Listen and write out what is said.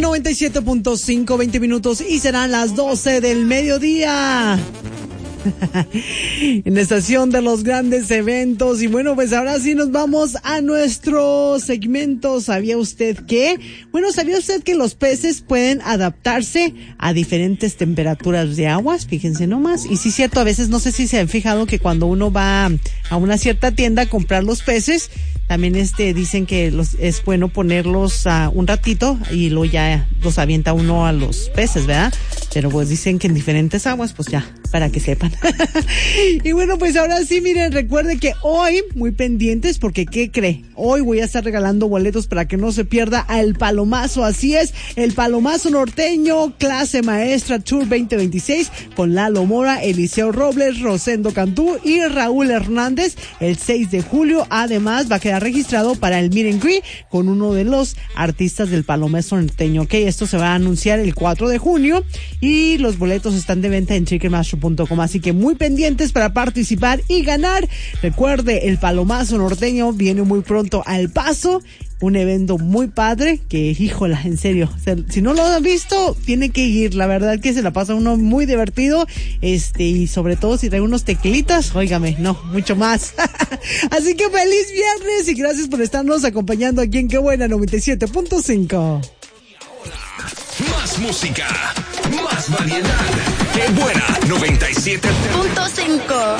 97.5, 20 minutos y serán las 12 del mediodía. En la estación de los grandes eventos. Y bueno, pues ahora sí nos vamos a nuestro segmento. ¿Sabía usted que? Bueno, ¿sabía usted que los peces pueden adaptarse a diferentes temperaturas de aguas? Fíjense nomás. Y sí es cierto, a veces no sé si se han fijado que cuando uno va a una cierta tienda a comprar los peces, también dicen que es bueno ponerlos un ratito y luego ya los avienta uno a los peces, ¿verdad? Pero pues dicen que en diferentes aguas, pues ya, para que sepan. Y bueno, pues ahora sí, miren, recuerde que hoy, muy pendientes, porque ¿qué cree? Hoy voy a estar regalando boletos para que no se pierda al Palomazo. Así es, el Palomazo Norteño, clase maestra Tour 2026, con Lalo Mora, Eliseo Robles, Rosendo Cantú y Raúl Hernández, el 6 de julio. Además, va a quedar registrado para el Meet and Greet con uno de los artistas del Palomazo Norteño. Ok, esto se va a anunciar el 4 de junio y los boletos están de venta en Ticketmaster.com, así que muy pendientes para participar y ganar. Recuerde, el Palomazo Norteño viene muy pronto al Paso, un evento muy padre que, híjola, en serio, si no lo han visto, tiene que ir. La verdad que se la pasa uno muy divertido, y sobre todo si trae unos tequilitas, óigame, no, mucho más. Así que feliz viernes y gracias por estarnos acompañando aquí en Qué Buena 97.5. Más música, más variedad. Qué Buena 97.5.